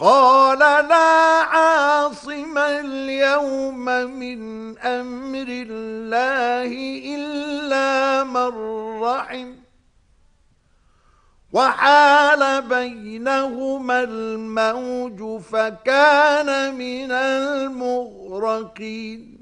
قال لا عاصم اليوم من أمر الله إلا من رحم وحال بينهما الموج فكان من المغرقين